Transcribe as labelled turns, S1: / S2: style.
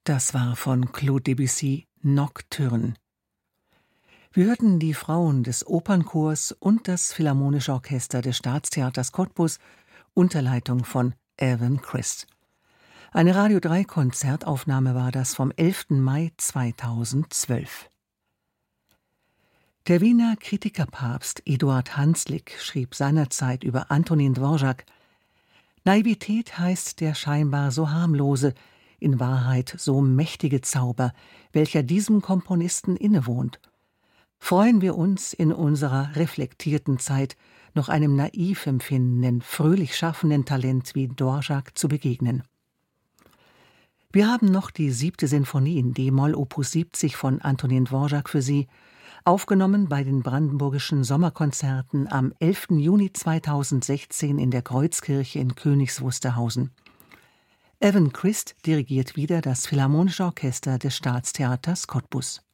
S1: Das war von Claude Debussy Nocturne. Wir hörten die Frauen des Opernchors und das Philharmonische Orchester des Staatstheaters Cottbus unter Leitung von Evan Christ. Eine Radio 3 Konzertaufnahme war das vom 11. Mai 2012. Der Wiener Kritikerpapst Eduard Hanslick schrieb seinerzeit über Antonin Dvorak: Naivität heißt der scheinbar so harmlose, in Wahrheit so mächtige Zauber, welcher diesem Komponisten innewohnt. Freuen wir uns in unserer reflektierten Zeit noch einem naiv empfindenden, fröhlich schaffenden Talent wie Dvorak zu begegnen. Wir haben noch die 7. Sinfonie in d-Moll Opus 70 von Antonin Dvorak für Sie, aufgenommen bei den Brandenburgischen Sommerkonzerten am 11. Juni 2016 in der Kreuzkirche in Königs Wusterhausen. Evan Christ dirigiert wieder das Philharmonische Orchester des Staatstheaters Cottbus.